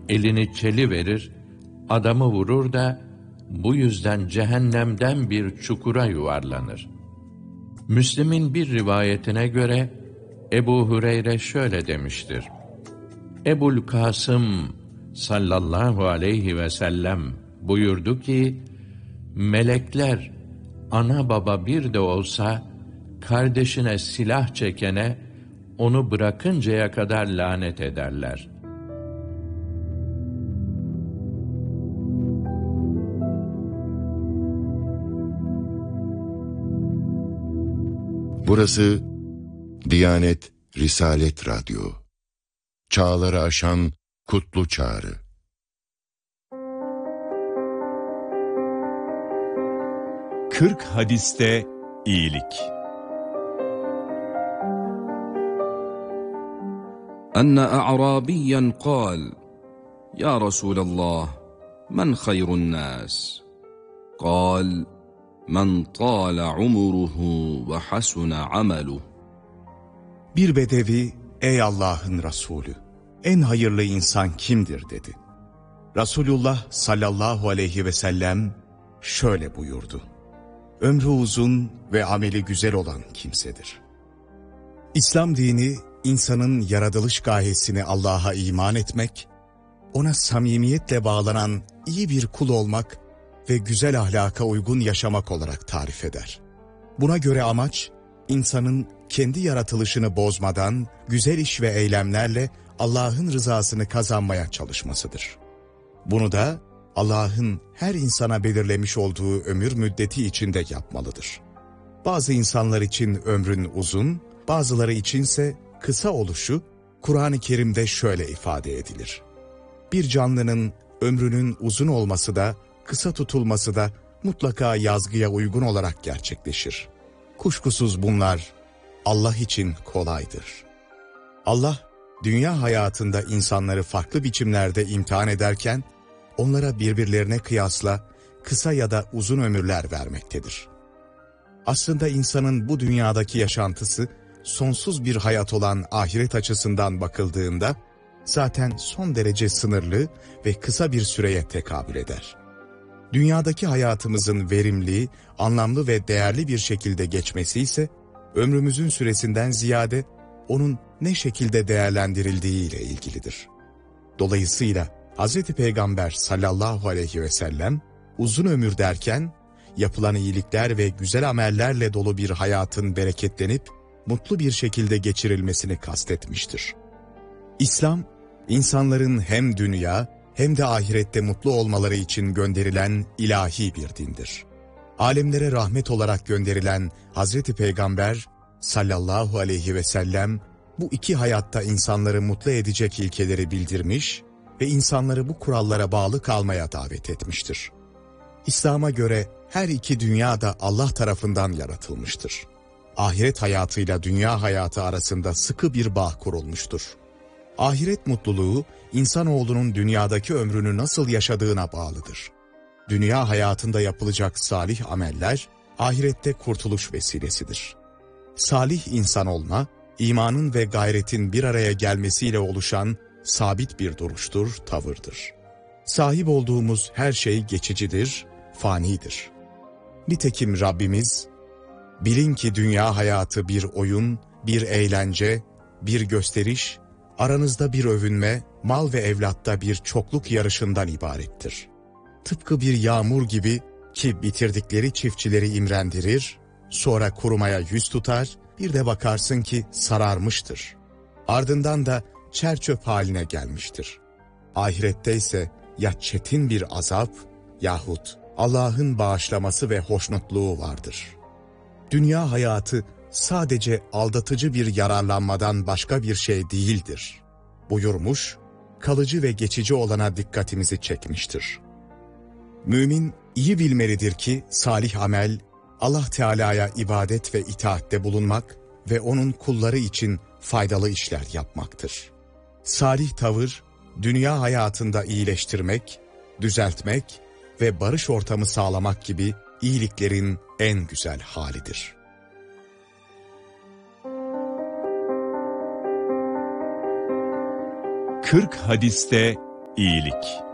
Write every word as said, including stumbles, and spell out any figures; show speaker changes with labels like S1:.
S1: elini çeliverir, adamı vurur da bu yüzden cehennemden bir çukura yuvarlanır. Müslim'in bir rivayetine göre Ebu Hureyre şöyle demiştir: Ebul Kasım sallallahu aleyhi ve sellem buyurdu ki, melekler ana baba bir de olsa kardeşine silah çekene onu bırakıncaya kadar lanet ederler.
S2: Burası Diyanet Risalet Radyo. Çağları aşan kutlu çağrı.
S3: Kırk hadiste iyilik.
S4: أن أعرابيا قال يا رسول الله من خير الناس قال من طال عمره وحسن عمله.
S5: Bir bedevi, ey Allah'ın Resulü, en hayırlı insan kimdir dedi. Resulullah sallallahu aleyhi ve sellem şöyle buyurdu: ömrü uzun ve ameli güzel olan kimsedir. İslam dini, insanın yaratılış gayesini Allah'a iman etmek, ona samimiyetle bağlanan iyi bir kul olmak ve güzel ahlaka uygun yaşamak olarak tarif eder. Buna göre amaç, insanın kendi yaratılışını bozmadan güzel iş ve eylemlerle Allah'ın rızasını kazanmaya çalışmasıdır. Bunu da Allah'ın her insana belirlemiş olduğu ömür müddeti içinde yapmalıdır. Bazı insanlar için ömrün uzun, bazıları içinse kısa oluşu Kur'an-ı Kerim'de şöyle ifade edilir: bir canlının ömrünün uzun olması da kısa tutulması da mutlaka yazgıya uygun olarak gerçekleşir. Kuşkusuz bunlar Allah için kolaydır. Allah, dünya hayatında insanları farklı biçimlerde imtihan ederken, onlara birbirlerine kıyasla kısa ya da uzun ömürler vermektedir. Aslında insanın bu dünyadaki yaşantısı, sonsuz bir hayat olan ahiret açısından bakıldığında, zaten son derece sınırlı ve kısa bir süreye tekabül eder. Dünyadaki hayatımızın verimli, anlamlı ve değerli bir şekilde geçmesi ise, ömrümüzün süresinden ziyade onun ne şekilde değerlendirildiği ile ilgilidir. Dolayısıyla Hazreti Peygamber sallallahu aleyhi ve sellem uzun ömür derken, yapılan iyilikler ve güzel amellerle dolu bir hayatın bereketlenip mutlu bir şekilde geçirilmesini kastetmiştir. İslam, insanların hem dünya hem de ahirette mutlu olmaları için gönderilen ilahi bir dindir. Alemlere rahmet olarak gönderilen Hazreti Peygamber sallallahu aleyhi ve sellem bu iki hayatta insanları mutlu edecek ilkeleri bildirmiş ve insanları bu kurallara bağlı kalmaya davet etmiştir. İslam'a göre her iki dünya da Allah tarafından yaratılmıştır. Ahiret hayatıyla dünya hayatı arasında sıkı bir bağ kurulmuştur. Ahiret mutluluğu, insanoğlunun dünyadaki ömrünü nasıl yaşadığına bağlıdır. Dünya hayatında yapılacak salih ameller, ahirette kurtuluş vesilesidir. Salih insan olma, imanın ve gayretin bir araya gelmesiyle oluşan sabit bir duruştur, tavırdır. Sahip olduğumuz her şey geçicidir, fanidir. Nitekim Rabbimiz, bilin ki dünya hayatı bir oyun, bir eğlence, bir gösteriş, aranızda bir övünme, mal ve evlatta bir çokluk yarışından ibarettir. Tıpkı bir yağmur gibi ki bitirdikleri çiftçileri imrendirir, sonra kurumaya yüz tutar, bir de bakarsın ki sararmıştır. Ardından da çerçöp haline gelmiştir. Ahirette ise ya çetin bir azap yahut Allah'ın bağışlaması ve hoşnutluğu vardır. Dünya hayatı sadece aldatıcı bir yararlanmadan başka bir şey değildir buyurmuş, kalıcı ve geçici olana dikkatimizi çekmiştir. Mümin iyi bilmelidir ki salih amel, Allah Teala'ya ibadet ve itaatte bulunmak ve onun kulları için faydalı işler yapmaktır. Salih tavır, dünya hayatında iyileştirmek, düzeltmek ve barış ortamı sağlamak gibi iyiliklerin en güzel halidir.
S3: Kırk hadiste iyilik.